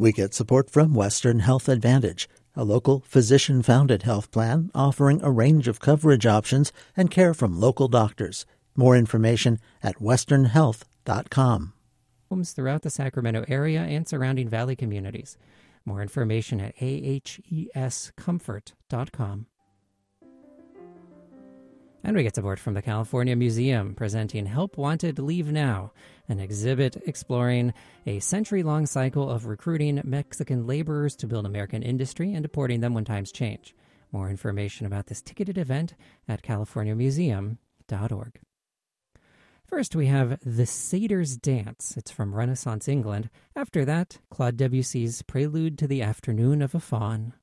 We get support from Western Health Advantage, a local physician-founded health plan offering a range of coverage options and care from local doctors. More information at westernhealth.com. Homes throughout the Sacramento area and surrounding valley communities. More information at ahescomfort.com. And we get support from the California Museum, presenting Help Wanted, Leave Now, an exhibit exploring a century-long cycle of recruiting Mexican laborers to build American industry and deporting them when times change. More information about this ticketed event at californiamuseum.org. First, we have The Satyr's Dance. It's from Renaissance England. After that, Claude Debussy's Prelude to the Afternoon of a Faun.